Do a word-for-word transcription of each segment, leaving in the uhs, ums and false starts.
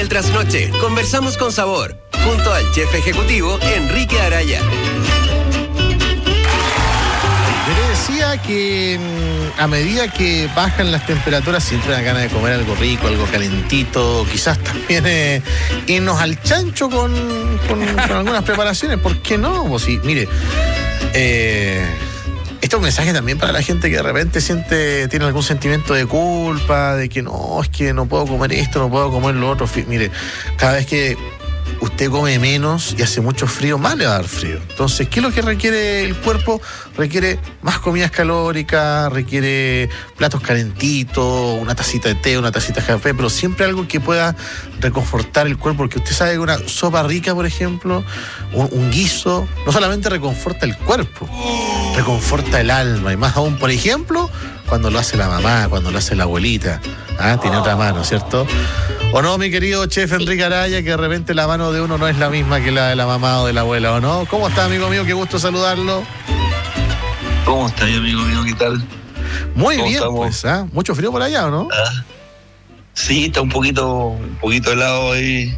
El trasnoche, conversamos con sabor, junto al chef ejecutivo Enrique Araya. Yo le decía que a medida que bajan las temperaturas siempre da ganas de comer algo rico, algo calentito, quizás también eh, irnos al chancho con, con, con algunas preparaciones, ¿por qué no? Pues sí, mire, eh, este es un mensaje también para la gente que de repente siente, tiene algún sentimiento de culpa, de que no, es que no puedo comer esto, no puedo comer lo otro. Mire, cada vez que usted come menos y hace mucho frío, más le va a dar frío. Entonces, ¿qué es lo que requiere el cuerpo? Requiere más comidas calóricas, requiere platos calentitos, una tacita de té, una tacita de café, pero siempre algo que pueda reconfortar el cuerpo, porque usted sabe que una sopa rica, por ejemplo, un, un guiso, no solamente reconforta el cuerpo, reconforta el alma, y más aún, por ejemplo, cuando lo hace la mamá, cuando lo hace la abuelita. Ah, tiene otra mano, ¿cierto? ¿O no, mi querido chef Enrique Araya, que de repente la mano de uno no es la misma que la de la mamá o de la abuela, ¿o no? ¿Cómo está, amigo mío? Qué gusto saludarlo. ¿Cómo está, amigo mío? ¿Qué tal? Muy bien, estamos? pues, ¿ah? ¿Mucho frío por allá, o no? Ah, sí, está un poquito, un poquito helado ahí.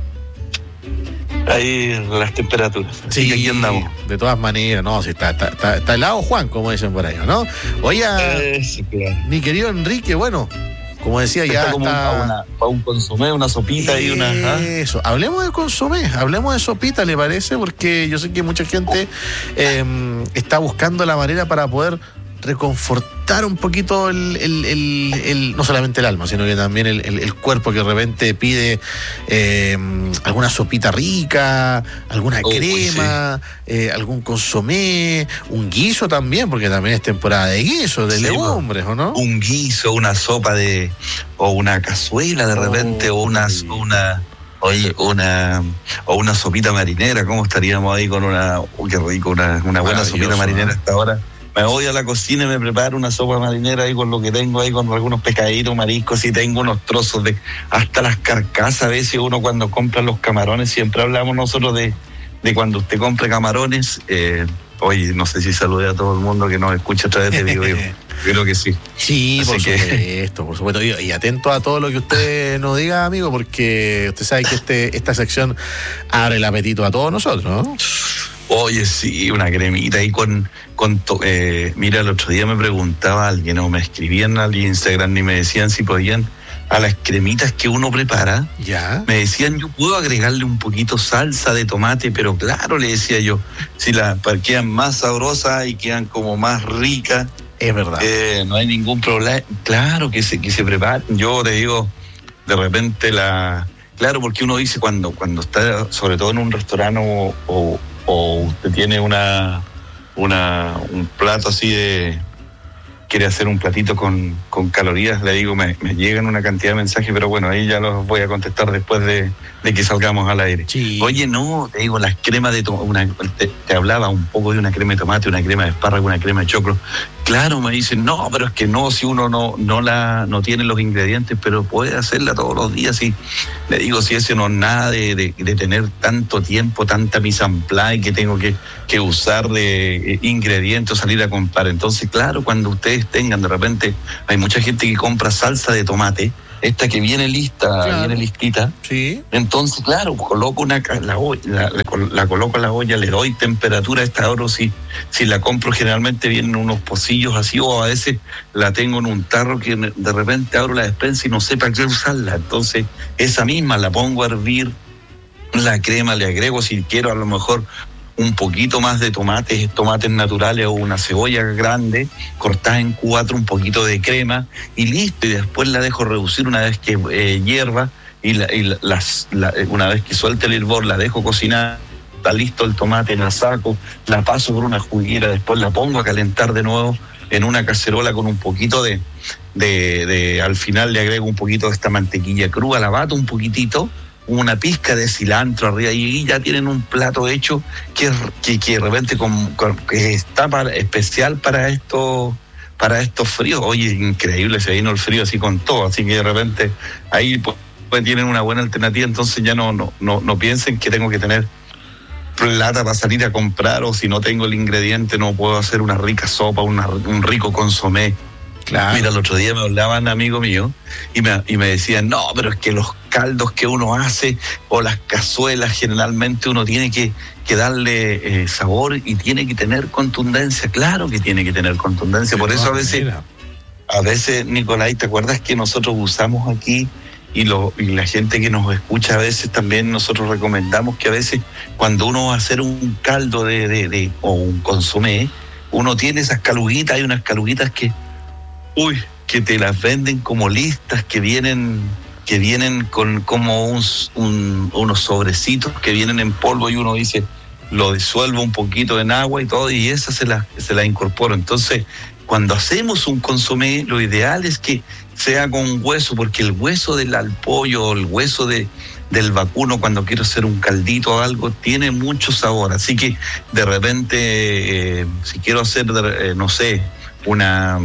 Ahí las temperaturas. Así Sí, que aquí andamos. de todas maneras, no, sí, está, está, está, está helado Juan, como dicen por ahí, ¿no? Oye, Eh, sí, claro. mi querido Enrique, bueno, como decía, ya Está como está... Para, una, para un consomé, una sopita y una... ¿ah? Eso, hablemos de consomé, hablemos de sopita, ¿le parece? Porque yo sé que mucha gente eh, está buscando la manera para poder reconfortar un poquito el, el, el, el no solamente el alma, sino que también el, el, el cuerpo, que de repente pide eh, alguna sopita rica, alguna Oh, crema, sí. eh, algún consomé, un guiso también, porque también es temporada de guiso, de sí, legumbres, ¿o no? Un guiso, una sopa de... o una cazuela de repente, oh, o una... una Oye, una o una sopita marinera, ¿cómo estaríamos ahí con una... Oh, qué rico, una, una buena sopita marinera hasta ahora. Me voy a la cocina y me preparo una sopa marinera ahí con lo que tengo ahí, con algunos pescaditos, mariscos, y tengo unos trozos de... hasta las carcasas. A veces uno cuando compra los camarones, siempre hablamos nosotros de, de cuando usted compre camarones. Eh, oye, no sé si saludé a todo el mundo que nos escucha a través de Vigo Vigo. Creo que sí. Sí, Así por que... supuesto, por supuesto. Y, y atento a todo lo que usted nos diga, amigo, porque usted sabe que este esta sección abre el apetito a todos nosotros, ¿no? Oye, sí, una cremita ahí con... con to- eh, mira, el otro día me preguntaba alguien, o me escribían al Instagram y me decían si podían, a las cremitas que uno prepara, ya me decían, yo puedo agregarle un poquito salsa de tomate, pero claro, le decía yo, si las quedan más sabrosas y quedan como más ricas, es verdad. Eh, no hay ningún problema. Claro que se, que se preparen. Yo te digo, de repente la... Claro, porque uno dice cuando, cuando está, sobre todo en un restaurante o, o, o usted tiene una, una un plato así de... quiere hacer un platito con, con calorías, le digo, me, me llegan una cantidad de mensajes, pero bueno, ahí ya los voy a contestar después de, de que salgamos al aire. Sí. Oye, no, te digo, las cremas de tomate, te, te hablaba un poco de una crema de tomate, una crema de espárrago, una crema de choclo. Claro, me dicen, no, pero es que no, si uno no no la no tiene los ingredientes, pero puede hacerla todos los días. Y le digo, si eso no es nada de, de, de tener tanto tiempo, tanta mise en place que tengo que, que usar de eh, ingredientes, salir a comprar. Entonces, claro, cuando ustedes tengan, de repente, hay mucha gente que compra salsa de tomate, esta que viene lista, claro. viene listita. Sí. Entonces, claro, coloco una la, olla, la, la, la coloco en la olla, le doy temperatura a esta hora. Si, si la compro, generalmente vienen unos pocillos así, o a veces la tengo en un tarro que de repente abro la despensa y no sé para qué usarla. Entonces, esa misma la pongo a hervir, la crema le agrego, si quiero, a lo mejor un poquito más de tomates, tomates naturales o una cebolla grande, cortada en cuatro, un poquito de crema y listo. Y después la dejo reducir una vez que eh, hierva y, la, y la, las, la, una vez que suelte el hervor la dejo cocinar. Está listo el tomate, la saco, la paso por una juguera, después la pongo a calentar de nuevo en una cacerola con un poquito de, de, de al final le agrego un poquito de esta mantequilla cruda, la bato un poquitito, una pizca de cilantro arriba y ya tienen un plato hecho que, que, que de repente con, con, que está para, especial para esto, para estos fríos. Oye, increíble, se vino el frío así con todo, así que de repente ahí pues, pues tienen una buena alternativa. Entonces ya no, no, no, no piensen que tengo que tener plata para salir a comprar, o si no tengo el ingrediente no puedo hacer una rica sopa, una, un rico consomé. Claro. Mira, el otro día me hablaban amigos míos y me, y me decían, no, pero es que los caldos que uno hace o las cazuelas generalmente uno tiene que, que darle eh, sabor y tiene que tener contundencia. Claro que tiene que tener contundencia. Por eso a veces, a veces, Nicolás, ¿te acuerdas que nosotros usamos aquí y, lo, y la gente que nos escucha a veces también nosotros recomendamos que a veces cuando uno va a hacer un caldo de, de, de o un consomé, uno tiene esas caluguitas, hay unas caluguitas que Uy, que te las venden como listas, que vienen que vienen con como un, un, unos sobrecitos que vienen en polvo y uno dice, lo disuelvo un poquito en agua y todo, y esa se la, se la incorporo. Entonces, cuando hacemos un consomé, lo ideal es que sea con hueso, porque el hueso del al pollo, el hueso de, del vacuno, cuando quiero hacer un caldito o algo, tiene mucho sabor. Así que, de repente, eh, si quiero hacer, eh, no sé, una...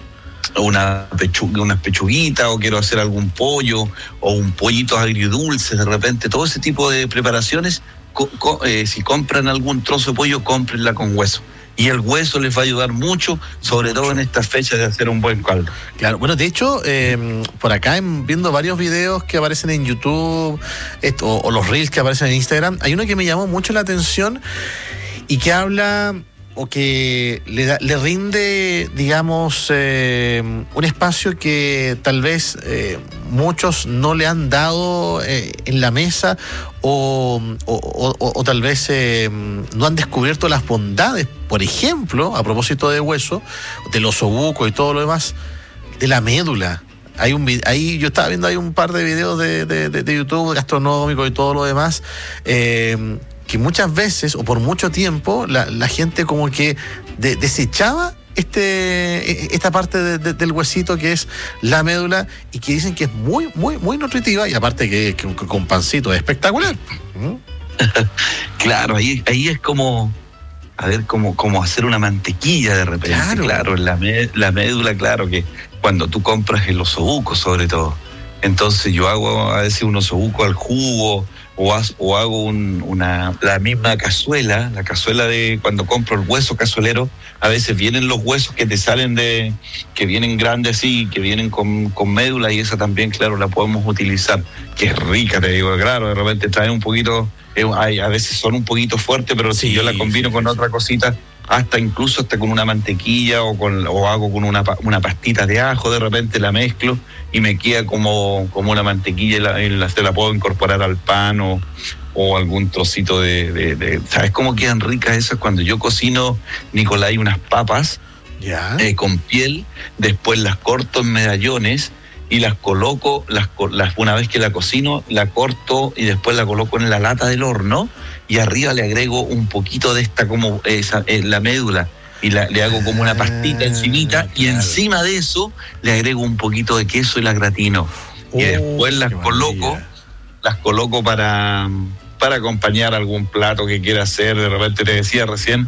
una pechuga, unas pechuguitas, o quiero hacer algún pollo o un pollito agridulce, de repente todo ese tipo de preparaciones, co- co- eh, si compran algún trozo de pollo, cómprenla con hueso, y el hueso les va a ayudar mucho, sobre mucho. todo en esta fecha de hacer un buen caldo. Claro, bueno, de hecho, eh, por acá en, viendo varios videos que aparecen en YouTube esto, o, o los reels que aparecen en Instagram, hay uno que me llamó mucho la atención y que habla o que le, da, le rinde, digamos, eh, un espacio que tal vez eh, muchos no le han dado eh, en la mesa o, o, o, o tal vez eh, no han descubierto las bondades, por ejemplo, a propósito de hueso, del osobuco y todo lo demás, de la médula. Hay un ahí yo estaba viendo hay un par de videos de, de, de, de YouTube gastronómicos y todo lo demás, eh, que muchas veces o por mucho tiempo la, la gente como que de, desechaba este esta parte de, de, del huesito que es la médula, y que dicen que es muy muy muy nutritiva, y aparte que, que con pancito es espectacular. ¿Mm? Claro, ahí ahí es como a ver como como hacer una mantequilla de repente. Claro, claro la, me, la médula, claro, que cuando tú compras el osobuco sobre todo, entonces yo hago a veces un osobuco al jugo, O, has, o hago un, una la misma cazuela, la cazuela de cuando compro el hueso cazuelero, a veces vienen los huesos que te salen de, que vienen grandes así, que vienen con, con médula, y esa también, claro, la podemos utilizar, que es rica, te digo, claro, de repente trae un poquito, eh, hay, a veces son un poquito fuertes, pero sí, si yo la combino sí, con sí. otra cosita, hasta incluso hasta con una mantequilla o con o hago con una una pastita de ajo, de repente la mezclo y me queda como, como una mantequilla, y la, y la, se la puedo incorporar al pan o, o algún trocito de, de, de... ¿Sabes cómo quedan ricas esas? Cuando yo cocino, Nicolás, unas papas ¿Ya? Eh, con piel, después las corto en medallones y las coloco, las, las una vez que la cocino, la corto y después la coloco en la lata del horno, y arriba le agrego un poquito de esta como esa, eh, la médula, y la, le hago como una pastita encimita, ah, claro. y encima de eso le agrego un poquito de queso y la gratino. Oh, y después las coloco, las coloco para, para acompañar algún plato que quiera hacer. De repente te decía recién,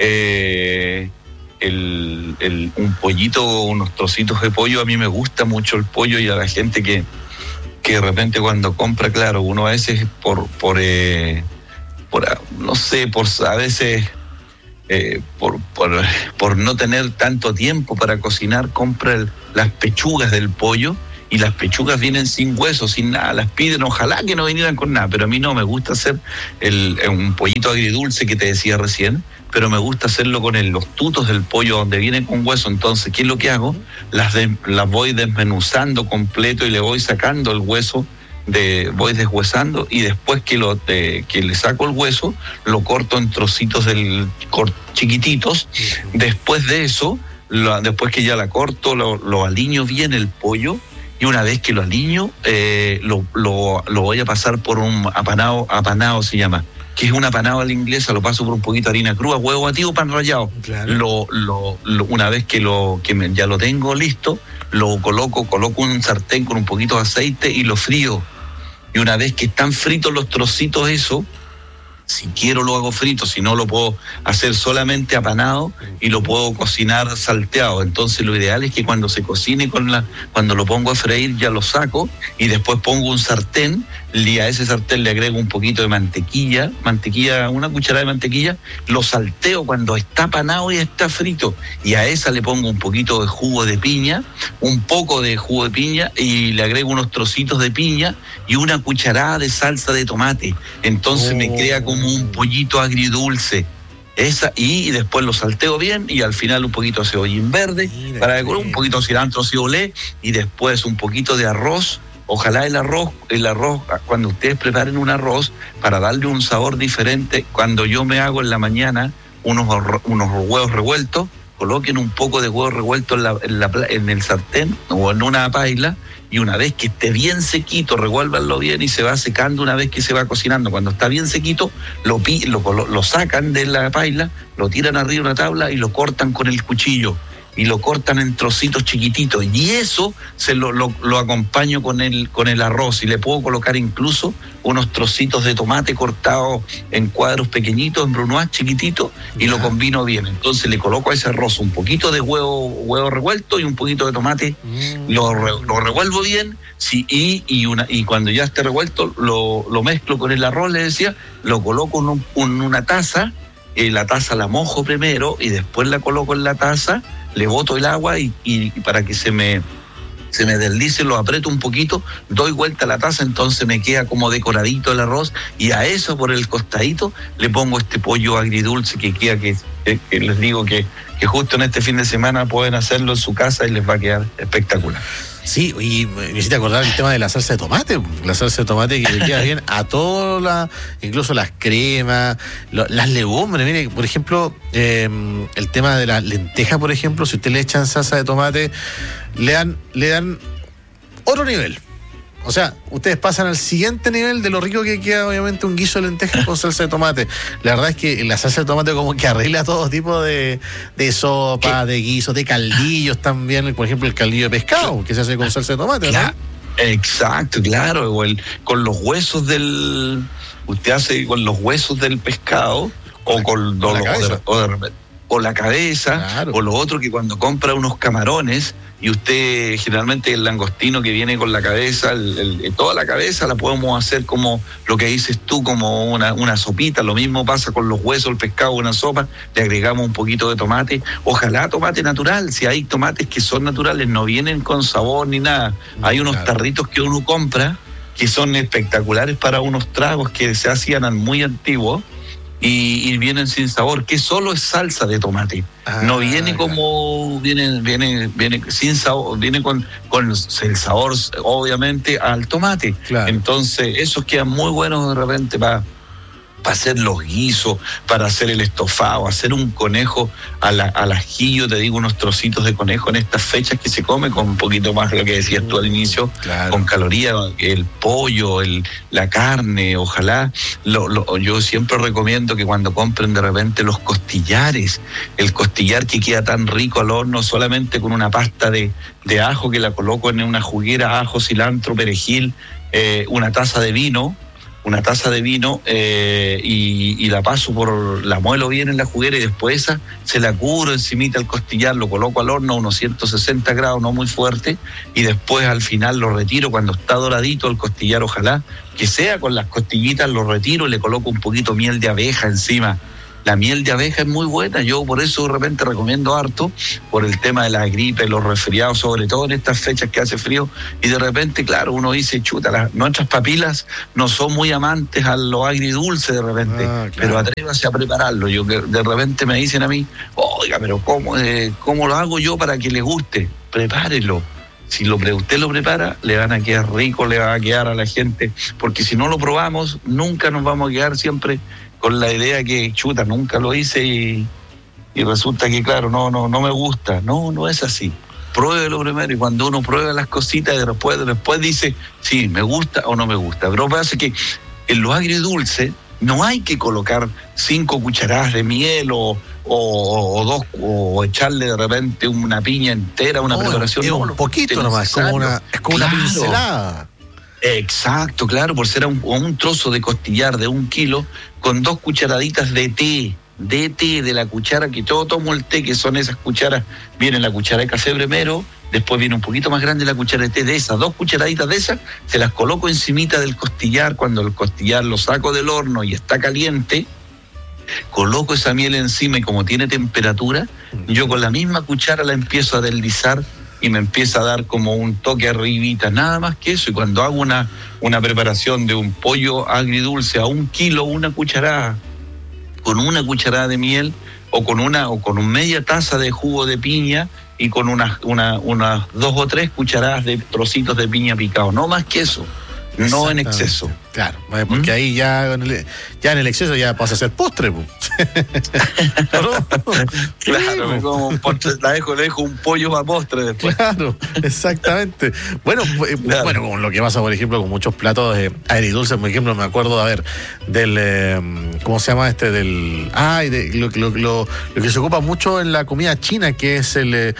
eh, el, el, un pollito, unos trocitos de pollo. A mí me gusta mucho el pollo, y a la gente que, que de repente cuando compra, claro, uno a veces por, por eh, por no sé, por a veces eh, por, por por no tener tanto tiempo para cocinar, compra el, las pechugas del pollo, y las pechugas vienen sin hueso, sin nada, las piden, ojalá que no vinieran con nada, pero a mí no me gusta hacer el, un pollito agridulce que te decía recién, pero me gusta hacerlo con el, los tutos del pollo donde vienen con hueso. Entonces, ¿qué es lo que hago? Las, de, las voy desmenuzando completo y le voy sacando el hueso, de voy deshuesando, y después que lo de, que le saco el hueso, lo corto en trocitos del cor, chiquititos. Después de eso, lo, después que ya la corto, lo, lo aliño bien el pollo, y una vez que lo aliño, eh, lo, lo, lo voy a pasar por un apanado, apanado se llama, que es un apanado a la inglesa, lo paso por un poquito de harina cruda, huevo batido, pan rallado. Claro. Lo, lo, lo, una vez que lo que me, ya lo tengo listo, lo coloco, coloco un sartén con un poquito de aceite y lo frío. Y una vez que están fritos los trocitos, eso, Si quiero lo hago frito, si no lo puedo hacer solamente apanado y lo puedo cocinar salteado. Entonces lo ideal es que cuando se cocine, con la, cuando lo pongo a freír ya lo saco y después pongo un sartén y a ese sartén le agrego un poquito de mantequilla, mantequilla, una cucharada de mantequilla, lo salteo cuando está apanado y está frito y a esa le pongo un poquito de jugo de piña, un poco de jugo de piña y le agrego unos trocitos de piña y una cucharada de salsa de tomate. Entonces oh. me crea como un pollito agridulce. Esa, y después lo salteo bien y al final un poquito de cebollín verde, mira, para decorar un poquito de cilantro, cibolé y después un poquito de arroz. Ojalá el arroz, el arroz, cuando ustedes preparen un arroz, para darle un sabor diferente, cuando yo me hago en la mañana unos, unos huevos revueltos, coloquen un poco de huevo revuelto en, la, en, la, en el sartén o en una paila y una vez que esté bien sequito, revuélvanlo bien y se va secando una vez que se va cocinando. Cuando está bien sequito, lo, lo, lo sacan de la paila, lo tiran arriba de una tabla y lo cortan con el cuchillo. Y lo cortan en trocitos chiquititos y eso se lo, lo, lo acompaño con el, con el arroz y le puedo colocar incluso unos trocitos de tomate cortados en cuadros pequeñitos, en brunoise chiquititos y yeah. lo combino bien. Entonces le coloco a ese arroz un poquito de huevo, huevo revuelto y un poquito de tomate, mm. lo, re, lo revuelvo bien sí, y, y, una, y cuando ya esté revuelto lo, lo mezclo con el arroz, le decía, lo coloco en, un, en una taza, eh, la taza la mojo primero y después la coloco en la taza, le boto el agua y, y para que se me, se me deslice, lo aprieto un poquito, doy vuelta a la taza, entonces me queda como decoradito el arroz y a eso por el costadito le pongo este pollo agridulce que queda, que, que, que les digo que, que justo en este fin de semana pueden hacerlo en su casa y les va a quedar espectacular. Sí, y me hiciste acordar el tema de la salsa de tomate, la salsa de tomate que le queda bien a todas las, incluso las cremas, lo, las legumbres. Mire, por ejemplo, eh, el tema de las lentejas, por ejemplo, si usted le echan salsa de tomate, le dan, le dan otro nivel. O sea, ustedes pasan al siguiente nivel de lo rico que queda, obviamente, un guiso de lentejas con salsa de tomate. La verdad es que la salsa de tomate como que arregla todo tipo de, de sopa, de guisos, de caldillos también. Por ejemplo, el caldillo de pescado, que se hace con salsa de tomate, ¿no? Exacto, claro. O el, con los huesos del... Usted hace con los huesos del pescado o con... con la cabeza. O de, o de, o la cabeza, claro. O lo otro que cuando compra unos camarones y usted generalmente el langostino que viene con la cabeza, el, el, toda la cabeza la podemos hacer como lo que dices tú, como una, una sopita. Lo mismo pasa con los huesos, el pescado, una sopa, le agregamos un poquito de tomate, ojalá tomate natural, si hay tomates que son naturales, no vienen con sabor ni nada. Hay unos claro. tarritos que uno compra que son espectaculares para unos tragos que se hacían muy antiguos. Y, y vienen sin sabor, que solo es salsa de tomate. Ah, no viene como, viene, viene, viene sin sabor, viene con, con el sabor, obviamente, al tomate. Claro. Entonces, esos quedan muy buenos de repente para para hacer los guisos, para hacer el estofado, hacer un conejo al, al ajillo, te digo, unos trocitos de conejo en estas fechas que se come con un poquito más de lo que decías tú al inicio, claro. Con calorías, el pollo, el, la carne, ojalá. Lo, lo, yo siempre recomiendo que cuando compren de repente los costillares, el costillar que queda tan rico al horno solamente con una pasta de, de ajo que la coloco en una juguera, ajo, cilantro, perejil, eh, una taza de vino, una taza de vino eh, y, y la paso por, la muelo bien en la juguera y después esa se la cubro encimita el costillar, lo coloco al horno a unos ciento sesenta grados, no muy fuerte, y después al final lo retiro cuando está doradito el costillar, ojalá que sea con las costillitas, lo retiro y le coloco un poquito miel de abeja encima. La miel de abeja es muy buena, yo por eso de repente recomiendo harto, por el tema de la gripe, los resfriados, sobre todo en estas fechas que hace frío, y de repente, claro, uno dice, chuta, las, nuestras papilas no son muy amantes a lo agridulce de repente, ah, claro. Pero atrévase a prepararlo. Yo que de repente me dicen a mí, oiga, pero ¿cómo, eh, cómo lo hago yo para que le guste? Prepárelo. Si lo, usted lo prepara, le van a quedar rico, le va a quedar a la gente, porque si no lo probamos, nunca nos vamos a quedar siempre con la idea que, chuta, nunca lo hice y, y resulta que, claro, no, no, no me gusta. No, no es así. Pruébelo primero y cuando uno prueba las cositas y después, después dice, sí, me gusta o no me gusta. Pero pasa que en lo agridulce no hay que colocar cinco cucharadas de miel o, o, o dos, o echarle de repente una piña entera, una no, preparación. Es no, un poquito nomás, como una, es como claro. Una pincelada. Exacto, claro, por ser un, un trozo de costillar de un kilo con dos cucharaditas de té, de té, de la cuchara que yo tomo el té, que son esas cucharas, viene la cuchara de café primero, después viene un poquito más grande la cuchara de té, de esas dos cucharaditas de esas, se las coloco encimita del costillar, cuando el costillar lo saco del horno y está caliente, coloco esa miel encima y como tiene temperatura, yo con la misma cuchara la empiezo a deslizar y me empieza a dar como un toque arribita, nada más que eso. Y cuando hago una, una preparación de un pollo agridulce a un kilo, una cucharada, con una cucharada de miel o con una o con media taza de jugo de piña y con unas una, unas dos o tres cucharadas de trocitos de piña picado, no más que eso. No en exceso. Claro, porque ¿Mm? ahí ya en, el, ya en el exceso ya pasa a ser postre. ¿No? Claro, me como un postre, la dejo, le dejo un pollo para postre después. Claro, exactamente. Bueno, claro. Bueno, con lo que pasa, por ejemplo, con muchos platos eh, agridulces, por ejemplo, me acuerdo, a ver, del, eh, ¿cómo se llama este? Del, ay, de, lo, lo, lo, lo que se ocupa mucho en la comida china, que es el, el,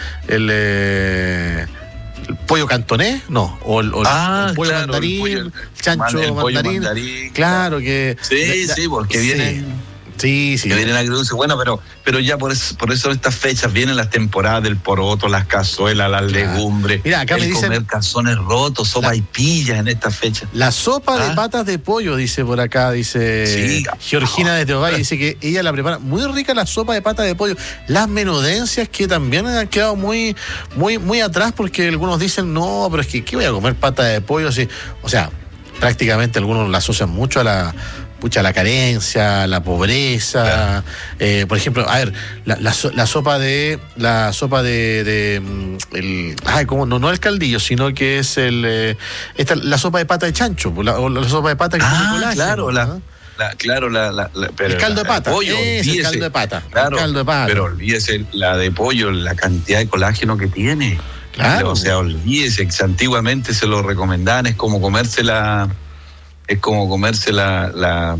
el ¿el pollo cantonés? No, o el, o ah, el pollo claro, mandarín, el, pollo, el chancho el mandarín, mandarín. Claro que... Sí, la, sí, porque sí. vienen... Sí, sí. Que vienen agridulces. Bueno, pero, pero ya por eso, por eso estas fechas vienen las temporadas del poroto, las cazuelas, las claro. legumbres. Mira, acá el me dicen comer calzones rotos, sopa la, y pillas en estas fechas. La sopa ¿Ah? de patas de pollo, dice por acá, dice sí. Georgina desde Ovalle, dice que ella la prepara muy rica la sopa de patas de pollo. Las menudencias que también han quedado muy, muy, muy atrás, porque algunos dicen, no, pero es que ¿qué voy a comer patas de pollo? Así, o sea, prácticamente algunos la asocian mucho a la pucha, la carencia, la pobreza, claro. eh, por ejemplo, a ver, la, la, la sopa de, la sopa de, de el, ay, ¿cómo? No, no el caldillo, sino que es el, eh, esta, la sopa de pata de chancho, la, o la sopa de pata que ah, tiene colágeno, claro, la, ¿no? la, claro, la, la, la pero el caldo de pata, pollo, es el caldo de pata, claro, el caldo de pata. Pero olvídese la de pollo, la cantidad de colágeno que tiene. Claro. O sea, olvídese que antiguamente se lo recomendaban, es como comerse la es como comerse la, la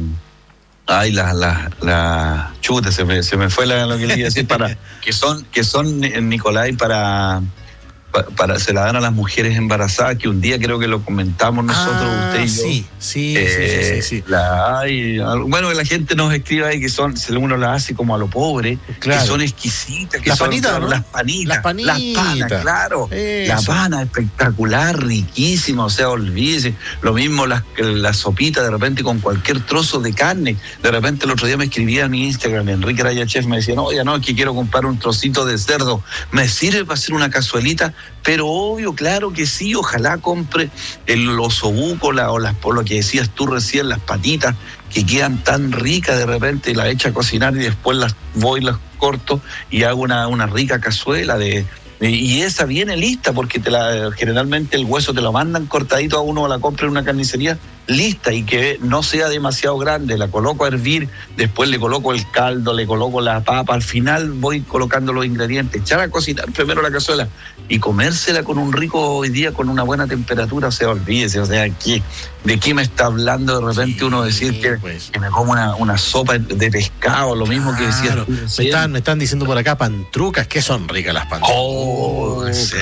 ay, la, la, la chuta, se me, se me fue la, lo que le iba a decir, para, que son, que son, Nicolai, para, para, para, se la dan a las mujeres embarazadas, que un día creo que lo comentamos nosotros, ah, usted y yo. Sí, sí, eh, sí, sí, sí. La, ay, bueno, que la gente nos escribe ahí que son, uno las hace como a lo pobre, claro. que son exquisitas, que las son panitas, ¿no? las panitas, las panitas, las panas, claro, eso. La pana espectacular, riquísima, o sea, olvídese, lo mismo las la sopita de repente con cualquier trozo de carne, de repente el otro día me escribía en mi Instagram, Enrique Raya Chef, me decía, no, ya no, es que quiero comprar un trocito de cerdo, me sirve para hacer una cazuelita, pero obvio, claro que sí, ojalá compre el osobuco, la, o las, por lo que decías tú recién, las patitas, que quedan tan ricas, de repente las echo a cocinar y después las voy, las corto y hago una, una rica cazuela de... Y esa viene lista, porque te la, generalmente el hueso te lo mandan cortadito a uno, o la compra en una carnicería, lista, y que no sea demasiado grande. La coloco a hervir, después le coloco el caldo, le coloco la papa, al final voy colocando los ingredientes, echar a cocinar primero la cazuela y comérsela con un rico, hoy día con una buena temperatura, o sea, olvídese, o sea, ¿qué, ¿de qué me está hablando de repente sí, uno decir que, pues. que me como una, una sopa de pescado, lo mismo claro, que decías tú? Me están, me están diciendo por acá pantrucas, que son ricas las pantrucas. Oh, oh, sí.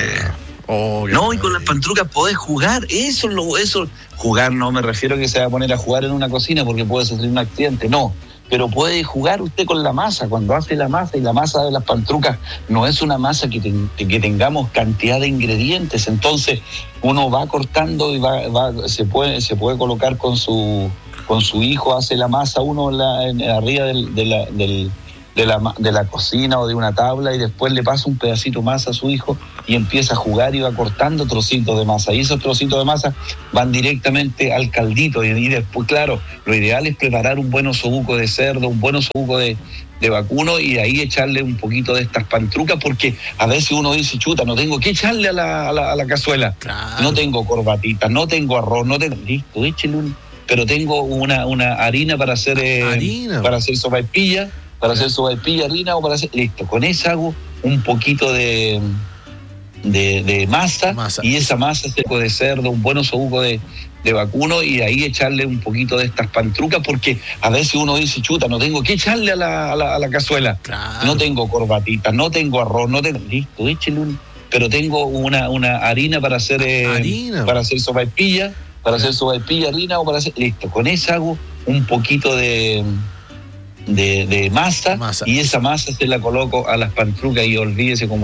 Oh, no, y con las pantrucas podés jugar, eso es lo, eso, jugar no me refiero a que se va a poner a jugar en una cocina porque puede sufrir un accidente, no, pero puede jugar usted con la masa, cuando hace la masa, y la masa de las pantrucas no es una masa que, te, que tengamos cantidad de ingredientes, entonces uno va cortando y va, va se puede, se puede colocar con su, con su hijo, hace la masa uno la, en, arriba del, de la, del De la, de la cocina o de una tabla, y después le pasa un pedacito más a su hijo y empieza a jugar y va cortando trocitos de masa, y esos trocitos de masa van directamente al caldito, y, y después, claro, lo ideal es preparar un buen osobuco de cerdo, un buen osobuco de, de vacuno, y ahí echarle un poquito de estas pantrucas, porque a veces uno dice, chuta, no tengo que echarle a la, a la, a la cazuela, claro. No tengo corbatita, no tengo arroz, no tengo, listo, échale un, pero tengo una, una harina para hacer eh, harina. para hacer sopaipilla, para hacer sopaipilla, harina, o para hacer... Listo, con eso hago un poquito de, de, de masa, masa, y esa masa seco de cerdo, un buen osobuco de, de vacuno, y ahí echarle un poquito de estas pantrucas, porque a veces uno dice, chuta, no tengo que echarle a la, a la, a la cazuela, claro. No tengo corbatitas, no tengo arroz, no tengo... Listo, échale un... Pero tengo una, una harina para hacer, eh, harina. para hacer sopaipilla, para hacer sopaipilla, harina o para hacer... Listo, con eso hago un poquito de, de, de masa, Masa. y esa masa se la coloco a las pantrucas y olvídese como